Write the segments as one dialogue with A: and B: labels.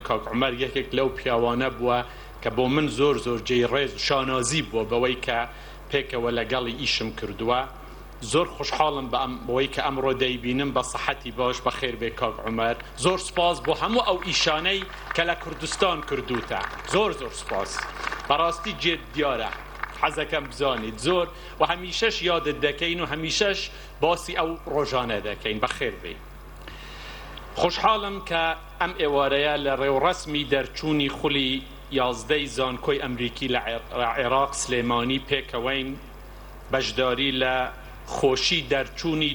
A: کاک عومەر یەکێک لەو پیاوانە بووە کە بۆ من زۆر زۆر جێڕێز و شانازی بووە بەوەی کە پێکەوە لەگەڵی ئیشم کردووە. زۆر خوشحاڵم بەوەی کە ئەمڕۆ دەیبینم بە سەحەتی باش بە خێر بێ کاک عومەر. زۆر سپاس بۆ هەموو ئەو ئیشانەی کە لە کوردستان کردوتە. زۆر زۆر سپاس. بەڕاستی جێت دیارە. حەزەکەم بزانیت زۆر و هەمیشەش یادت دەکەین و هەمیشەش باسی ئەو ڕۆژانە دەکەین. بەخێر بێ. خوشحاڵم کە ئەم ئێوارەیە لە ڕێوڕەسمی دەرچوونی خولی 11 زانکۆی ئەمریکی لە عێراق سلێمانی پێکەوەین بەشداری لە خۆشی دەرچوونی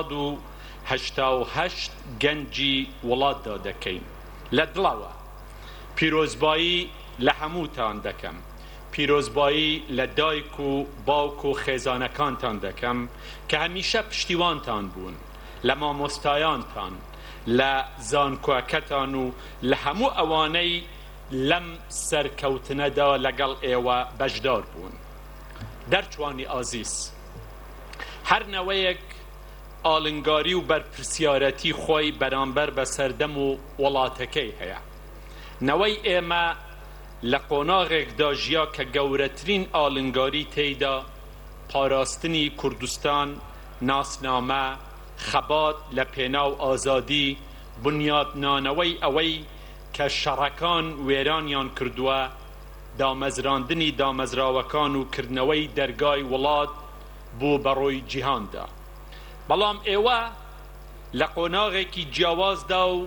A: 288 گەنجی وڵاتدا دەکەین. لە دڵەوە پیرۆزبایی لە هەمووتان دەکەم. پیرۆزبایی لە دایک و باوک و خێزانەکانتان دەکەم کە هەمیشە پشتیوانتان بوون، لە مامۆستایانتان، لە زانکۆەکەتان و لە هەموو ئەوانەی لەم سەرکەوتنەدا لەگەڵ ئێوە بەشدار بوون. دەرچوانی ئازیز، هەر نەوەیەک ئاڵنگاری و بەرپرسیارەتی خۆی بەرامبەر بە سەردەم و وڵاتەکەی هەیە. نەوەی ئێمە لە قۆناغێکدا ژیا کە گەورەترین ئاڵنگاری تێیدا پاراستنی کوردستان، ناسنامە، خەبات لە پێناو ئازادی، بنیادنانەوەی ئەوەی کە شەڕەکان وێرانیان کردووە، دامەزراندنی دامەزراوەکان و کردنەوەی دەرگای وڵات بوو بەڕۆی جیهاندا. بەڵام ئێوە لە قۆناغێکی جیاوازدا و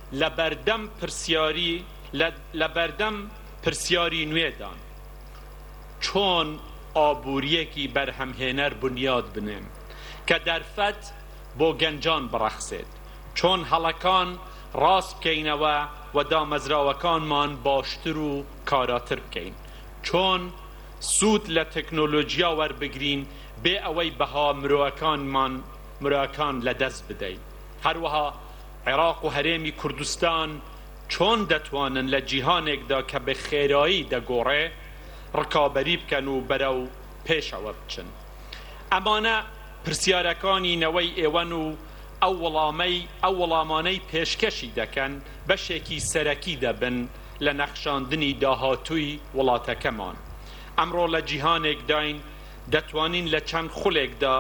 A: لە بەردەم پرسیاری نوێدان چۆن ئابوووریەکی بەرهەمهێنەر بنیاد بنێن کە دەرفەت بۆ گەنجان بڕەخسێت، چۆن هەڵەکان ڕاست بکەینەوە و دامەزراوەکانمان باشتر و کاراتر بکەین، چۆن سوود لە تەکنۆلۆژیا وەربگرین بێ ئەوەی بەها مرۆەکان لەدەست بدەین. هەروەها عێراق و هەرێمی کوردستان چۆن دەتوانن لە جیهانێکدا کە بە خێرایی دەگۆڕێ ڕکابەری بکەن و بەرەو پێشەوە بچن. ئەمانە پرسیارەکانی نەوەی ئێوەن و ئەو وەڵامانەی پێشکەشی دەکەن بەشێکی سەرەکی دەبن لە نەخشاندنی داهاتووی وڵاتەکەمان. ئەمڕۆ لە جیهانێک داین دەتوانین لە چەند خولێکدا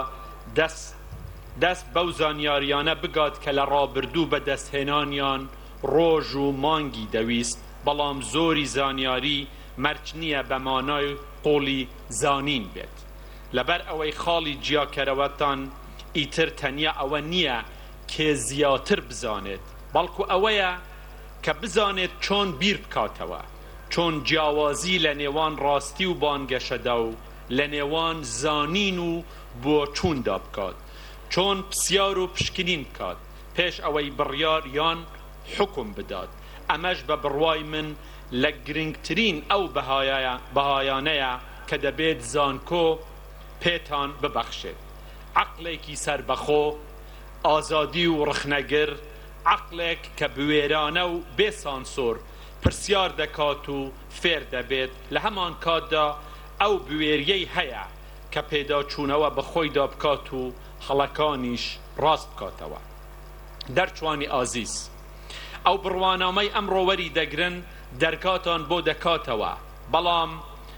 A: دەست بەو زانیاریانە بگات کە لە ڕابردوو بەدەستهێنانیان ڕۆژ و مانگی دەویست، بەڵام زۆری زانیاری مەرج نییە بە مانای قۆڵی زانین بێت. لەبەر ئەوەی خاڵی جیاکەرەوەتان ئیتر تەنیا ئەوە نییە کێ زیاتر بزانێت، بەڵکو ئەوەیە کە بزانێت چۆن بیر بکاتەوە، چۆن جیاوازی لە نێوان ڕاستی و بانگەشەدا و لە نێوان زانین و بۆچووندا بکات، چۆن پرسیار و پشکنین بکات پێش ئەوەی بڕیار یان حکم بدات. ئەمەش بە بڕوای من لە گرنگترین ئەو بەهایانەیە کە دەبێت زانکۆ پێتان ببەخشێت. عەقڵێکی سەربەخۆ، ئازادی و ڕخنەگر، عەقڵێک کە بوێرانە و بێسانسۆر پرسیار دەکات و فێر دەبێت، لە هەمان کاتدا ئەو بوێریەی هەیە کە پێداچوونەوە بە خۆیدا بکات و هەڵەکانیش ڕاست بکاتەوە. دەرچوانی ئازیز، ئەو بڕوانامەی ئەمڕۆ وەری دەگرن دەرکاتان بۆ دەکاتەوە، بەڵام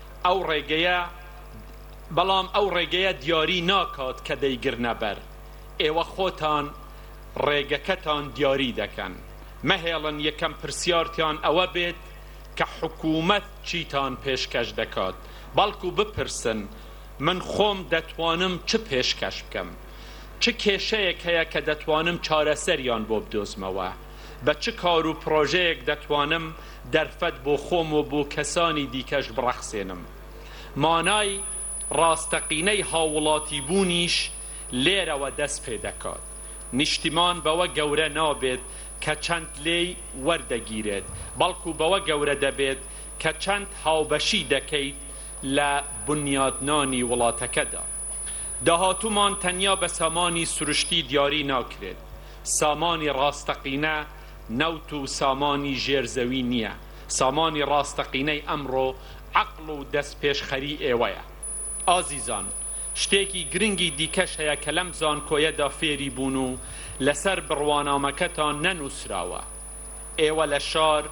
A: ئەو ڕێگەیە دیاری ناکات کە دەیگرنە بەر. ئێوە خۆتان ڕێگەکەتان دیاری دەکەن. مەهێڵن یەکەم پرسیارتان ئەوە بێت کە حکوومەت چیتان پێشکەش دەکات، بەڵکو بپرسن من خۆم دەتوانم چ پێشکەش بکەم، چ کێشەیەک هەیە کە دەتوانم چارەسەریان بۆ بدۆزمەوە، بە چ کار و پرۆژەیەک دەتوانم دەرفەت بۆ خۆم و بۆ کەسانی دیکەش بڕەخسێنم. مانای ڕاستەقینەی هاوڵاتی بوونیش لێرەوە دەست پێ دەکات. نیشتیمان بەوە گەورە نابێت کە چەند لێی وەردەگیرێت، بەڵکو بەوە گەورە دەبێت کە چەند هاوبەشی دەکەیت لە بنیادنانی وڵاتەکەدا. داهاتوومان تەنیا بە سامانی سروشتی دیاری ناکرێت. سامانی ڕاستەقینە نەوت و سامانی ژێرزەوی نییە. سامانی ڕاستەقینەی ئەمڕۆ عەقڵ و دەست پێشخەری ئێوەیە. ئازیزان، شتێکی گرنگی دیکەش هەیە کە لەم زانکۆیەدا فێری بوون و لەسەر بڕوانامەکەتان نەنووسراوە. ئێوە لە شار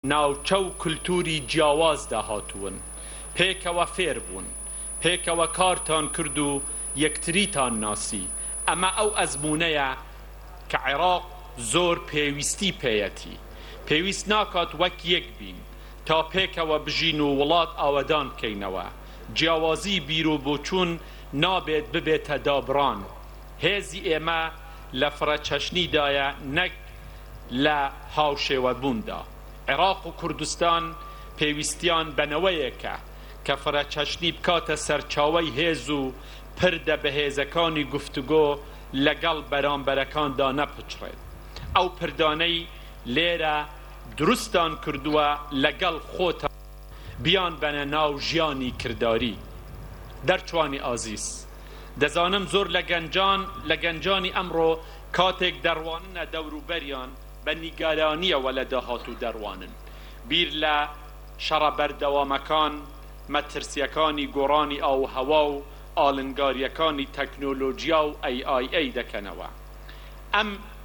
A: ناوچە و کولتوری جیاواز داهاتوون پێکەوە فێر بوون پێکەوە کارتان کرد و یەکتریتان ناسی ئەمە ئەو ئەزمونەیە کە عێراق زۆر پێویستی پێیەتی پێویست ناکات وەک یەک بین تا پێکەوە بژین و وڵات ئاوەدان بکەینەوە جیاوازی بیرۆبۆچوون نابێت ببێتە دابڕان هێزی ئێمە لە فرەچەشنیدایە نەک لە هاوشێوەبووندا عێراق و کوردستان پێویستیان بەنەوەیەکە کە فرەچەشنی بکاتە سەرچاوەی هێز و پردە بەهێزەکانی گفتوگۆ لەگەڵ بەرامبەرەکاندا نەپچڕێت ئەو پردانەی لێرە دروستان کردووە لەگەڵ خۆتان بیان بەنە ناو ژیانی کردداری دەرچوانی ئازیز دەزانم زۆر لە گەنجانی ئەمڕۆ کاتێک دەڕواننە دەوروبەریان بە نیگارانیەوە لە داهاتوو دەڕوانن بیر لە شەڕە بەردەوامەکان مەترسیەکانی گۆڕانی ئاوهەوا و ئاڵنگاریەکانی تەکنۆلۆژیا و AIA دەکەنەوە ئەم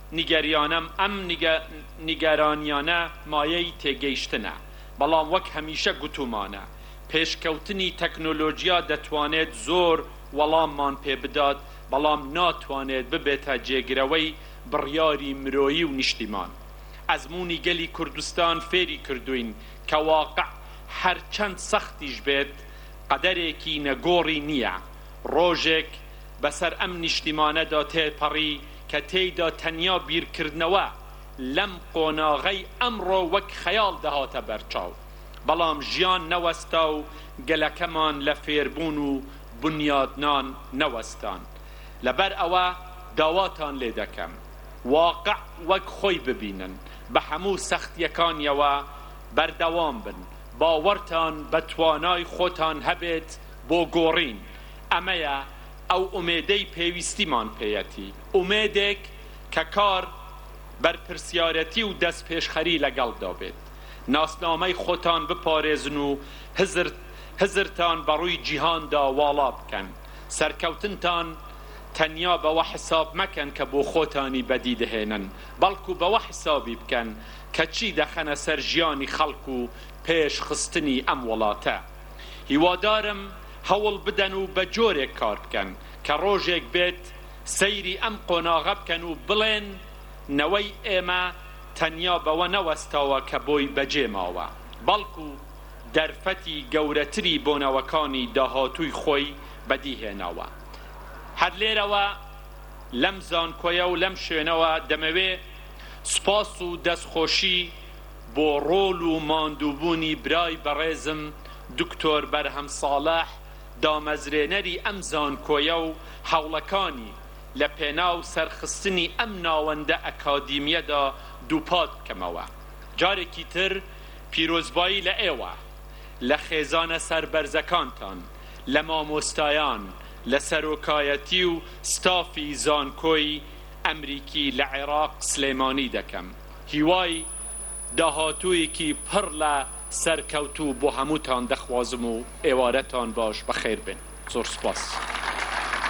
A: نیگەرانیانە مایەی تێگەیشتنە بەڵام وەک هەمیشە گوتومانە پێشکەوتنی تەکنۆلۆژیا دەتوانێت زۆر وەڵاممان پێ بدات بەڵام ناتوانێت ببێتە جێگرەوەی بڕیاری مرۆیی و نیشتیمان ئەزموونی گەلی کوردستان فێری کردوین کە واقع هەرچەند سەختیش بێت قەدەرێکی نەگۆڕی نییە ڕۆژێک بەسەر ئەم نیشتیمانەدا تێپەڕی کە تێیدا تەنیا بیرکردنەوە لەم قۆناغەی ئەمڕۆ وەک خەیاڵ دەهاتە بەرچاو بەڵام ژیان نەوەستا و گەلەکەمان لە فێربوون و بنیادنان نەوەستان لەبەر ئەوە داواتان لێ دەکەم واقع وەک خۆی ببینن بە هەموو سەختیەکانیەوە بەردەوام بن باوەڕتان بە توانای خۆتان هەبێت بۆ گۆڕین ئەمەیە ئەو ئومێدەی پێویستیمان پێیەتی ئومێدێک کە کار بەرپرسیارەتی و دەست پێشخەری لەگەڵدا بێت ناسنامەی خۆتان بپارێزن و هزرتان بەڕووی جیهاندا واڵا بکەن سەرکەوتنتان تەنیا بەوە حساب مەکەن کە بۆ خۆتانی بەدی دەهێنن بەڵکو بەوە حسابی بکەن کە چی دەخەنە سەر ژیانی خەڵک و پێش خستنی ئەم وڵاتە هیوادارم هەوڵ بدەن و بە جۆرێک کار بکەن کە ڕۆژێک بێت سەیری ئەم قۆناغە بکەن و بڵێن نەوەی ئێمە تەنیا بەوە نەوەستاوە کە بۆی بەجێماوە بەڵکو دەرفەتی گەورەتری بۆنەوەکانی داهاتووی خۆی بەدیهێناوە هەر لێرەوە لەم زانکۆیە و لەم شوێنەوە دەمەوێ سوپاس و دەستخۆشی بۆ ڕۆڵ و ماندووبوونی برای بەڕێزم دکتۆر بەرهەم ساڵح دامەزرێنەری ئەم زانکۆیە و هەوڵەکانی لە پێناو سەرخستنی ئەم ناوەندە ئەکادیمیەدا دووپات بکەمەوە جارێکی تر پیرۆزبایی لە ئێوە لە خێزانە سەربەرزەکانتان لە مامۆستایان لە سەرۆکایەتی و ستافی زانکۆی ئەمریکی لە عێراق سلێمانی دەکەم هیوای داهاتوویەکی پڕ لە سەرکەوتوو بۆ هەمووتان دەخوازم و ئێوارەتان باش بەخێر بن زۆر سوپاس